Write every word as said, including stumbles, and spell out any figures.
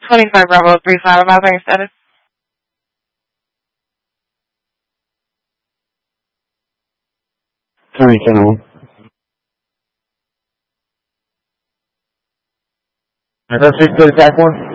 twenty-five Bravo three five, military status. Tony General. I got six to attack one.